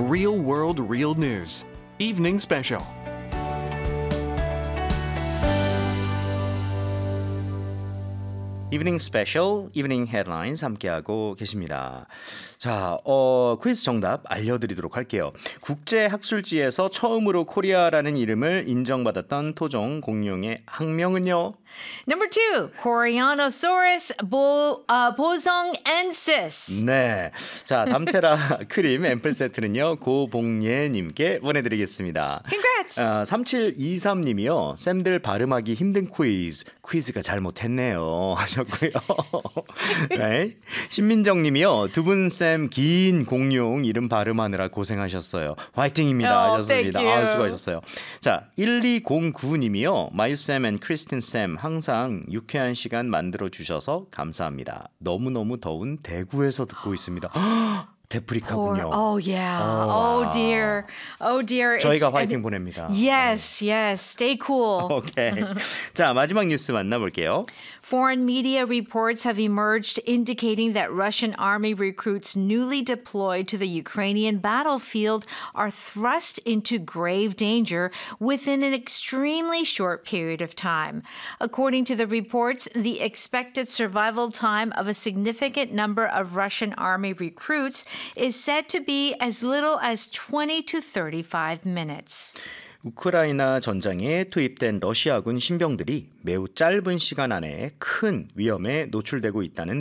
Real World Real News Evening Special. 이브닝 스페셜, 이브닝 헤드라인스 함께하고 계십니다. 자, 퀴즈 정답 알려드리도록 할게요. 국제학술지에서 처음으로 코리아라는 이름을 인정받았던 토종 공룡의 학명은요? Number 2, Coreanosaurus bosonensis. 네. 자, 담테라 크림 앰플 세트는요, 고봉예님께 보내드리겠습니다. Congrats! 3723님이요, 쌤들 발음하기 힘든 퀴즈가 잘못했네요. 하셨고요. 네. 신민정님이요, 두 분 쌤 긴 공룡 이름 발음하느라 고생하셨어요. 화이팅입니다. 하셨습니다. 수고하셨어요. 자, 1209님이요, 마유쌤 앤 크리스틴쌤 항상 유쾌한 시간 만들어주셔서 감사합니다. 너무너무 더운 대구에서 듣고 있습니다. 데프리카군요. Oh yeah. Oh dear. Oh dear. 저희가 화이팅 보냅니다. Yes, yes. Stay cool. 오케이. 자, 마지막 뉴스 만나볼게요. Foreign media reports have emerged indicating that Russian army recruits newly deployed to the Ukrainian battlefield are thrust into grave danger within an extremely short period of time. According to the reports, the expected survival time of a significant number of Russian army recruits is said to be as little as 20 to 35 minutes. 우크라이나 전장에 투입된 러시아군 신병들이 매우 짧은 시간 안에 큰 위험에 노출되고 있다는